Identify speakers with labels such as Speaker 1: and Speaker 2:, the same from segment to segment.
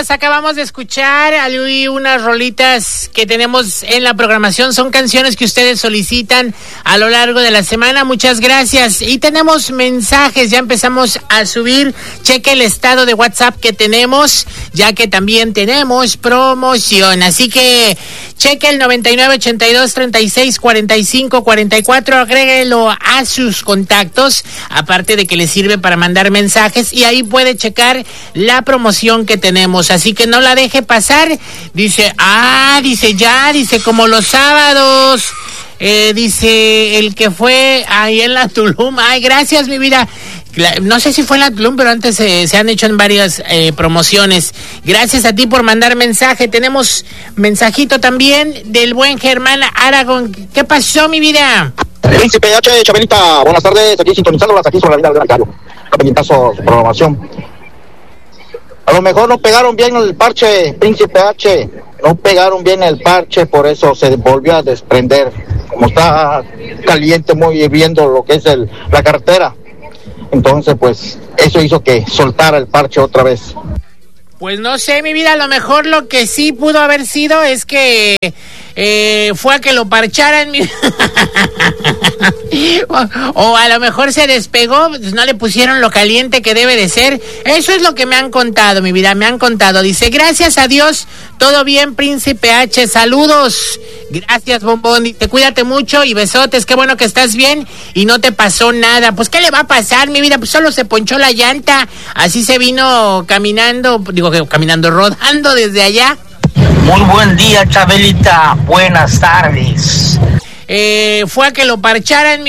Speaker 1: pues acabamos de escuchar unas rolitas que tenemos en la programación. Son canciones que ustedes solicitan a lo largo de la semana. Muchas gracias. Y tenemos mensajes, ya empezamos a subir. Cheque el estado de WhatsApp que tenemos, ya que también tenemos promoción. Así que cheque el 9982364544, agréguelo a sus contactos, aparte de que le sirve para mandar mensajes, y ahí puede checar la promoción que tenemos, así que no la deje pasar. Dice como los sábados, dice el que fue ahí en la Tulum. Ay, gracias, mi vida. No sé si fue en la Tulum, pero antes se han hecho en varias promociones. Gracias a ti por mandar mensaje. Tenemos mensajito también del buen Germán Aragón. ¿Qué pasó, mi vida?
Speaker 2: Príncipe H, Chabelita, buenas tardes, aquí sintonizándolas aquí sobre la vida del Carlos. Capellitazo, su programación. A lo mejor no pegaron bien el parche, Príncipe H, no pegaron bien el parche, por eso se volvió a desprender. Como está caliente, muy hirviendo lo que es la carretera, entonces pues eso hizo que soltara el parche otra vez.
Speaker 1: Pues no sé, mi vida, a lo mejor lo que sí pudo haber sido es que fue a que lo parcharan. o a lo mejor se despegó, pues no le pusieron lo caliente que debe de ser. Eso es lo que me han contado, mi vida, me han contado. Dice, gracias a Dios, todo bien, Príncipe H, saludos. Gracias, bombón, dice, cuídate mucho y besotes, qué bueno que estás bien y no te pasó nada. Pues, ¿qué le va a pasar, mi vida? Pues solo se ponchó la llanta, así se vino rodando desde allá.
Speaker 3: Muy buen día, Chabelita, buenas tardes.
Speaker 1: Fue a que lo parcharan.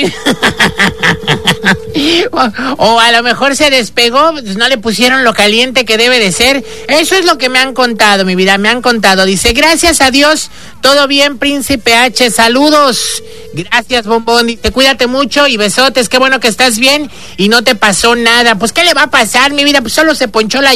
Speaker 1: o a lo mejor se despegó, pues no le pusieron lo caliente que debe de ser. Eso es lo que me han contado, mi vida, me han contado. Dice, gracias a Dios, todo bien, Príncipe H, saludos. Gracias, bombón, dice, cuídate mucho y besotes, qué bueno que estás bien y no te pasó nada. Pues, ¿qué le va a pasar, mi vida? Pues solo se ponchó la